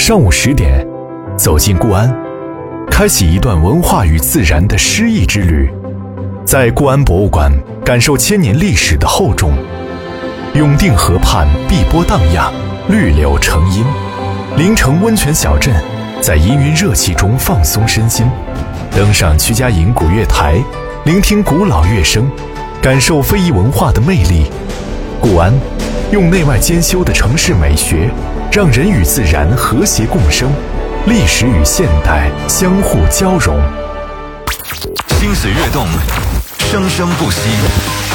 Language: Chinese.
上午10点，走进固安，开启一段文化与自然的诗意之旅。在固安博物馆，感受千年历史的厚重。永定河畔碧波荡漾，绿柳成荫。临城温泉小镇，在氤氲热气中放松身心。登上曲家营古月台，聆听古老乐声，感受非遗文化的魅力。固安用内外兼修的城市美学，让人与自然和谐共生，历史与现代相互交融。 心随跃动，生生不息。